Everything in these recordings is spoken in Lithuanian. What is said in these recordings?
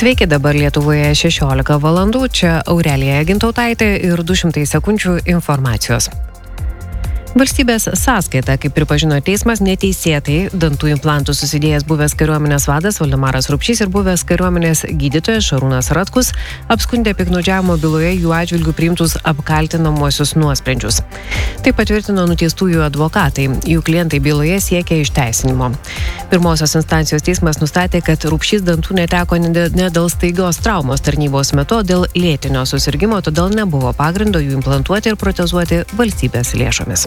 Sveiki, dabar Lietuvoje 16 valandų, čia Aurelija Gintautaitė ir 200 sekundžių informacijos. Valstybės sąskaita, kaip pripažino teismas, neteisėtai dantų implantų susidėjęs buvęs kariuomenės vadas Valdemaras Rupšys ir buvęs kariuomenės gydytojas Šarūnas Ratkus apskundė piktnaudžiavimo byloje jų atžvilgių priimtus apkaltinamuosius nuosprendžius. Tai patvirtino nuteistųjų advokatai, jų klientai byloje siekia išteisinimo. Pirmosios instancijos teismas nustatė, kad Rupšys dantų neteko ne dėl staigios traumos tarnybos metu, o dėl lėtinio susirgimo, todėl nebuvo pagrindo jų implantuoti ir protezuoti valstybės lėšomis.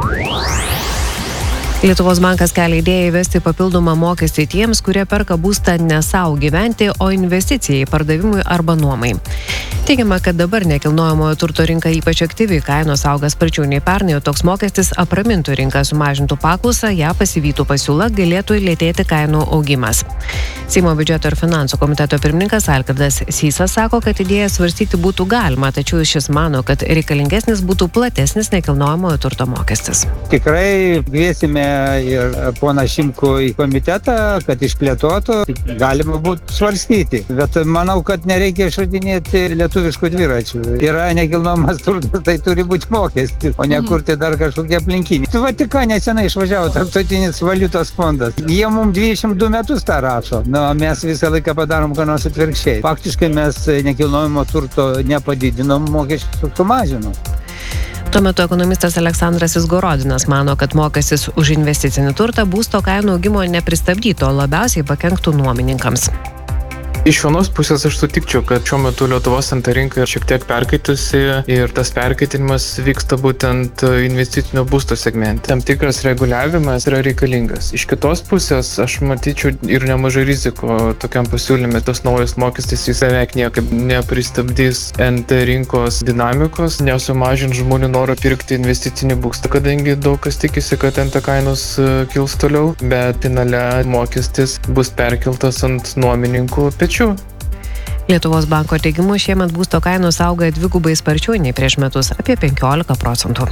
Lietuvos bankas kelia idėją įvesti papildomą mokestį tiems, kurie perka būstą ne savo gyventi, o investicijai, pardavimui arba nuomai. Teigiama, kad dabar nekilnojamojo turto rinka ypač aktyvi, kainos auga sparčiau nei pernai, o toks mokestis apramintų rinką, sumažintų paklausą, ją pasivytų pasiūla, galėtų lėtėti kainų augimas. Seimo biudžeto ir finansų komiteto pirmininkas Algirdas Sysas sako, kad idėją svarstyti būtų galima, tačiau šis mano, kad reikalingesnis būtų platesnis nekilnojamojo turto mokestis. Tikrai kviesime ir poną Šimkų į komitetą, kad išplėtotų, galima būtų svarstyti. Bet manau, kad nereikia išradinėti lietuviškų dviračių. Yra nekilnojamas turtas, tai turi būti mokestis, o ne kurti dar kažkokie aplinkiniai. Vatikane senai išvažiavo Tarptautinis valiutos fondas. Jie mums 22 metus tą rašo. Mes visą laiką padarom ką nors atvirkščiai. Faktiškai mes nekilnojamo turto nepadidinom, mokesčius sumažinom. Tuo metu ekonomistas Aleksandras Izgorodinas mano, kad mokestis už investicinį turtą būsto kainų augimo nepristabdytų, o labiausiai pakenktų nuomininkams. Iš vienos pusės aš sutikčiau, kad šiuo metu Lietuvos nt rinka šiek tiek perkaitusi ir tas perkaitinimas vyksta būtent investicinio būsto segmente. Tam tikras reguliavimas yra reikalingas. Iš kitos pusės aš matyčiau ir nemažai riziko tokiam pasiūlyme. Tas naujas mokestis jis beveik niekaip nepristabdys nt rinkos dinamikos, nesumažins žmonių norą pirkti investicinį būstą, kadangi daug kas tikisi, kad nt kainos kils toliau, bet finale mokestis bus perkeltas ant nuomininkų pečių. Lietuvos banko teigimu šiemet būsto kainos auga dvigubai sparčiau nei prieš metus, apie 15%.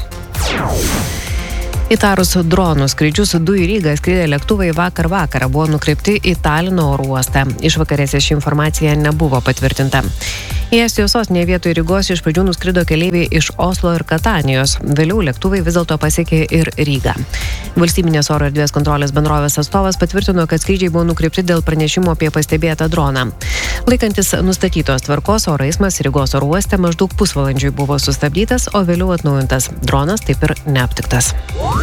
Įtarus dronų skrydžius du į Rygą skridę lėktuvai vakar vakarą buvo nukreipti į Talino oro uostą. Išvakarėse ši informacija nebuvo patvirtinta. Į Estijos sostinę vietoj Rygos iš pradžių nuskrido keleiviai iš Oslo ir Katanijos. Vėliau lėktuvai vis dėlto pasiekė ir Rygą. Valstybinės oro erdvės kontrolės bendrovės atstovas patvirtino, kad skrydžiai buvo nukreipti dėl pranešimo apie pastebėtą droną. Laikantis nustatytos tvarkos, oro eismas Rygos oro uoste maždaug pusvalandžiui buvo sustabdytas, o vėliau atnaujintas. Dronas taip ir neaptiktas.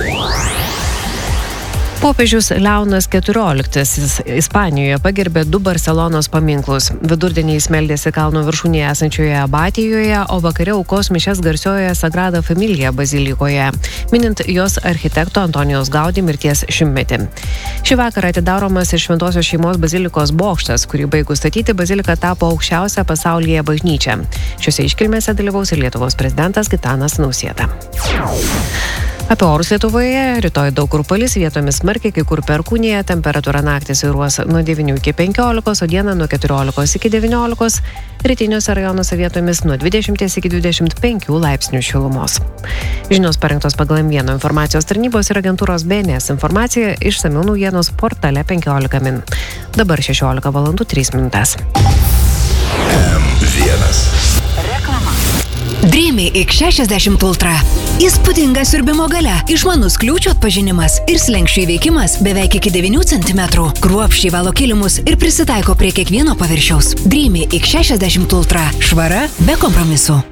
Popiežius Leonas XIV Ispanijoje pagerbė du Barselonos paminklus. Vidurdienį jis meldėsi kalno viršūnėje esančioje abatijoje, o vakare aukos mišias garsiojoje Sagrada Familia bazilikoje, minint jos architekto Antonijaus Gaudí mirties šimtmetį. Šį vakarą atidaromas ir Šventosios šeimos bazilikos bokštas, kurį baigus statyti, bazilika tapo aukščiausia pasaulyje bažnyčia. Šiose iškilmėse dalyvaus ir Lietuvos prezidentas Gitanas Nausėda. Apie orus Lietuvoje, rytoj daug kur palis, vietomis smarkiai, kai kur perkūnija, temperatūra naktį svyruos nuo 9 iki 15, o dieną nuo 14 iki 19, rytiniuose rajonuose vietomis nuo 20 iki 25 laipsnių šilumos. Žinios parengtos pagal M1 informacijos tarnybos ir agentūros BNS informacija, išsamiau naujienos portale 15 min. Dabar 16 valandų 3 minutės. M1. Dreamy X60 Ultra. Įspūdinga siurbimo galia, išmanus kliūčių atpažinimas ir slenksčių įveikimas beveik iki 9 cm. Kruopščiai valo kilimus ir prisitaiko prie kiekvieno paviršiaus. Dreamy X60 Ultra. Švara be kompromisų.